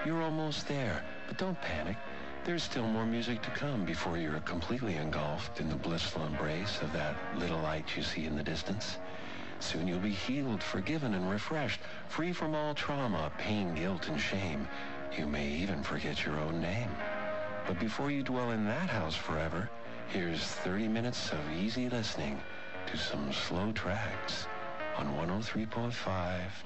You're almost there, but don't panic. There's still more music to come before you're completely engulfed in the blissful embrace of that little light you see in the distance. Soon you'll be healed, forgiven, and refreshed, free from all trauma, pain, guilt, and shame. You may even forget your own name. But before you dwell in that house forever, here's 30 minutes of easy listening to some slow tracks on 103.5